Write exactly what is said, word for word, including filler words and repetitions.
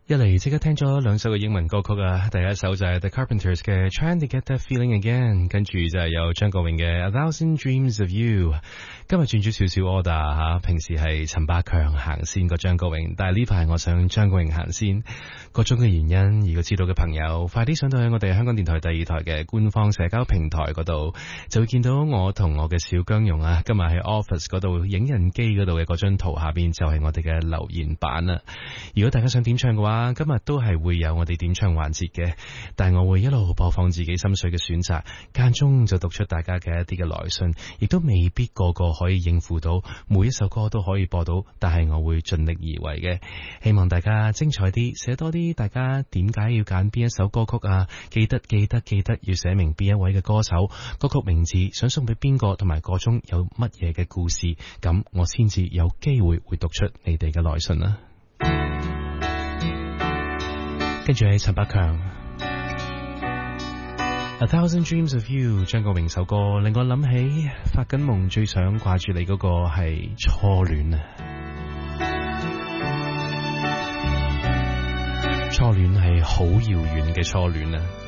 一嚟即刻聽咗兩首嘅英文歌曲啊，第一首就係 The Carpenters 嘅 Trying to Get That Feeling Again， 跟住就係有張國榮嘅 A Thousand Dreams of You。今日轉咗少少 order 吓，平時係陳百強行先個張國榮，但係呢排我想張國榮行先，各種嘅原因，如果知道嘅朋友，快啲上到去我哋香港電台第二台嘅官方社交平台嗰度，就會見到我同我嘅小姜蓉啊，今日喺 office 嗰度影印機嗰度嘅嗰張圖下邊就係我哋嘅留言板啦。如果大家想點唱嘅話，今日都係會有我哋點唱環節嘅，但係我會一路播放自己心水嘅選擇，間中就讀出大家嘅一啲嘅來信，亦都未必個個可以應付到每一首歌都可以播到，但係我會盡力而為嘅。希望大家精彩啲，寫多啲大家點解要揀邊一首歌曲啊，記得記得記得要寫明邊一位嘅歌手，歌曲名字想送俾邊個，同埋個中有乜嘢嘅故事，咁我先至有機會會讀出你哋嘅來信啦。跟住係陳百強 A Thousand Dreams of You， 張國榮首歌令我諗起發緊夢最想掛住你嗰個係初戀啊！初戀係好遙遠嘅初戀啊！